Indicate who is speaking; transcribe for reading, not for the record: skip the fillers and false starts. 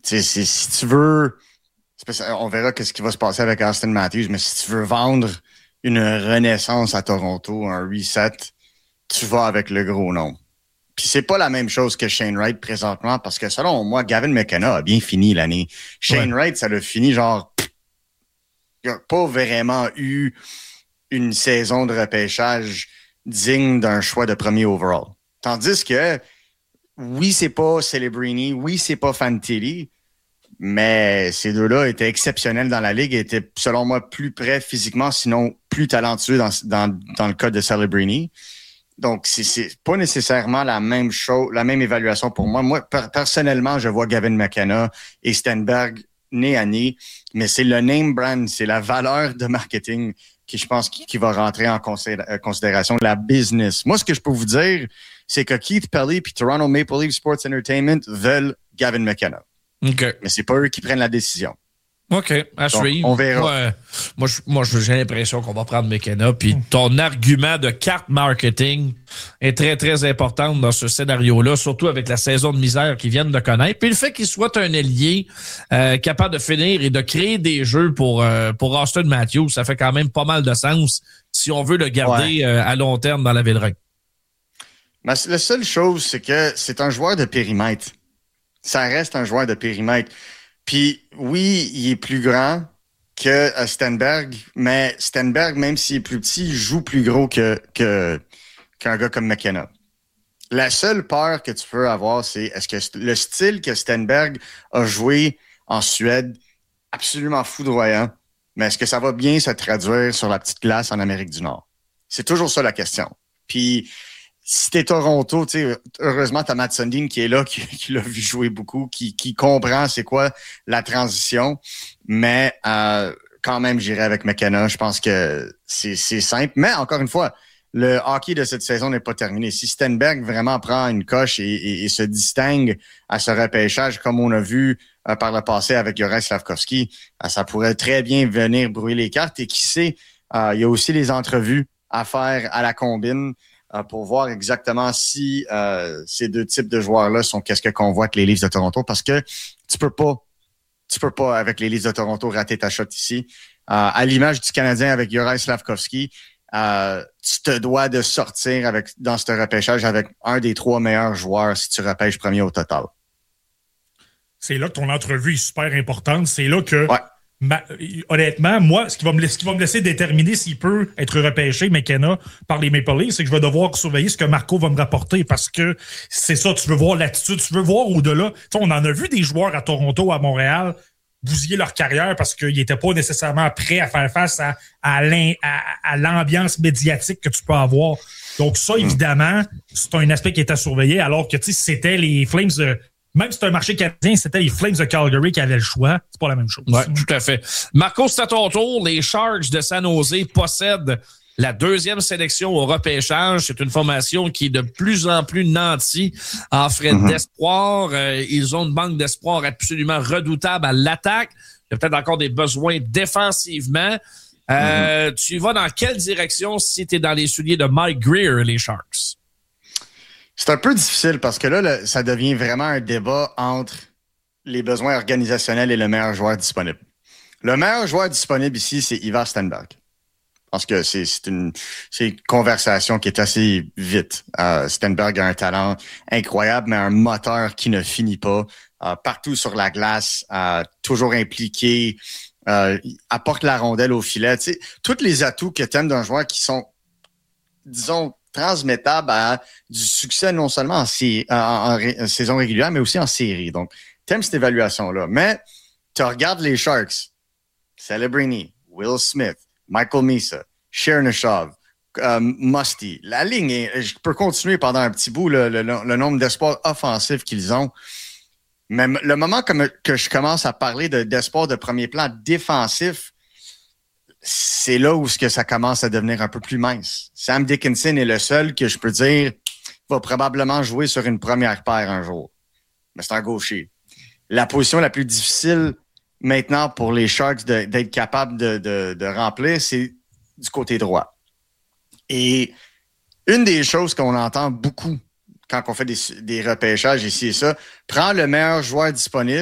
Speaker 1: Si tu veux... On verra ce qui va se passer avec Austin Matthews, mais si tu veux vendre une renaissance à Toronto, un reset, tu vas avec le gros nom. Puis c'est pas la même chose que Shane Wright présentement, parce que selon moi, Gavin McKenna a bien fini l'année. Shane Wright, ça l'a fini genre... Il n'a pas vraiment eu une saison de repêchage digne d'un choix de premier overall. Tandis que, oui, c'est pas Celebrini, oui, c'est pas Fantilli, mais ces deux-là étaient exceptionnels dans la ligue et étaient, selon moi, plus près physiquement, sinon plus talentueux dans le cas de Celebrini. Donc, c'est pas nécessairement la même chose, la même évaluation pour moi. Moi, personnellement, je vois Gavin McKenna et Stenberg nez à nez, mais c'est le name brand, c'est la valeur de marketing qui, je pense, qui va rentrer en considération, la business. Moi, ce que je peux vous dire, c'est que Keith Pelly et Toronto Maple Leaf Sports Entertainment veulent Gavin McKenna.
Speaker 2: Okay.
Speaker 1: Mais c'est pas eux qui prennent la décision.
Speaker 2: OK, à suivre.
Speaker 1: On verra.
Speaker 2: Moi, j'ai l'impression qu'on va prendre McKenna. Puis ton argument de carte marketing est très, très important dans ce scénario-là, surtout avec la saison de misère qu'ils viennent de connaître. Puis le fait qu'il soit un ailier capable de finir et de créer des jeux pour Austin Matthews, ça fait quand même pas mal de sens si on veut le garder à long terme dans la Ville-Reine.
Speaker 1: Mais la seule chose, c'est que c'est un joueur de périmètre. Ça reste un joueur de périmètre. Puis oui, il est plus grand que Stenberg, mais Stenberg, même s'il est plus petit, il joue plus gros qu'un gars comme McKenna. La seule peur que tu peux avoir, c'est est-ce que le style que Stenberg a joué en Suède, absolument foudroyant, mais est-ce que ça va bien se traduire sur la petite glace en Amérique du Nord? C'est toujours ça la question. Puis si t'es Toronto, heureusement, t'as Matt Sundin qui est là, qui l'a vu jouer beaucoup, qui comprend c'est quoi la transition. Mais quand même, j'irai avec McKenna. Je pense que c'est simple. Mais encore une fois, le hockey de cette saison n'est pas terminé. Si Stenberg vraiment prend une coche et se distingue à ce repêchage, comme on a vu par le passé avec Juraj Slafkovský, ça pourrait très bien venir brouiller les cartes. Et qui sait, il y a aussi les entrevues à faire à la combine pour voir exactement si ces deux types de joueurs-là sont qu'est-ce que convoitent les Leafs de Toronto, parce que tu peux pas avec les Leafs de Toronto rater ta shot ici. À l'image du Canadien avec Juraj Slafkovský, tu te dois de sortir dans ce repêchage avec un des 3 meilleurs joueurs si tu repêches premier au total.
Speaker 3: C'est là que ton entrevue est super importante. C'est là que... Ouais. Honnêtement, moi, ce qui va me laisser déterminer s'il peut être repêché, McKenna, par les Maple Leafs, c'est que je vais devoir surveiller ce que Marco va me rapporter, parce que c'est ça, tu veux voir l'attitude, tu veux voir au-delà. T'sais, on en a vu des joueurs à Toronto, à Montréal, bousiller leur carrière parce qu'ils n'étaient pas nécessairement prêts à faire face à l'ambiance médiatique que tu peux avoir. Donc ça, évidemment, c'est un aspect qui est à surveiller, alors que c'était les Flames de... Même si c'est un marché canadien, c'était les Flames de Calgary qui avaient le choix. C'est pas la même chose.
Speaker 2: Oui, tout à fait. Marco, c'est à ton tour. Les Sharks de San Jose possèdent la 2e sélection au repêchage. C'est une formation qui est de plus en plus nantie en frais d'espoir. Ils ont une banque d'espoir absolument redoutable à l'attaque. Il y a peut-être encore des besoins défensivement. Tu vas dans quelle direction si tu es dans les souliers de Mike Grier, les Sharks?
Speaker 1: C'est un peu difficile parce que là, ça devient vraiment un débat entre les besoins organisationnels et le meilleur joueur disponible. Le meilleur joueur disponible ici, c'est Ivar Stenberg. Parce que c'est une conversation qui est assez vite. Stenberg a un talent incroyable, mais un moteur qui ne finit pas. Partout sur la glace, toujours impliqué, apporte la rondelle au filet. Tu sais, tous les atouts que tu aimes d'un joueur qui sont, disons, transmettable à du succès non seulement en saison régulière, mais aussi en série. Donc, t'aimes cette évaluation-là. Mais tu regardes les Sharks, Celebrini, Will Smith, Michael Misa, Chernyshov, Musty. La ligne, je peux continuer pendant un petit bout le nombre d'espoirs offensifs qu'ils ont. Mais le moment que je commence à parler d'espoirs de premier plan défensif, c'est là où ça commence à devenir un peu plus mince. Sam Dickinson est le seul que je peux dire va probablement jouer sur une première paire un jour. Mais c'est un gaucher. La position la plus difficile maintenant pour les Sharks d'être capable de remplir, c'est du côté droit. Et une des choses qu'on entend beaucoup quand on fait des repêchages ici et ça, prends le meilleur joueur disponible